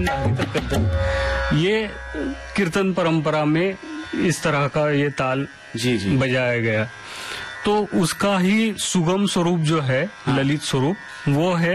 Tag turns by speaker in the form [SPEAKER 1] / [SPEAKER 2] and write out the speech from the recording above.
[SPEAKER 1] ये कीर्तन परंपरा में इस तरह का ये ताल
[SPEAKER 2] जी जी
[SPEAKER 1] बजाया गया, तो उसका ही सुगम स्वरूप जो है, ललित स्वरूप, वो है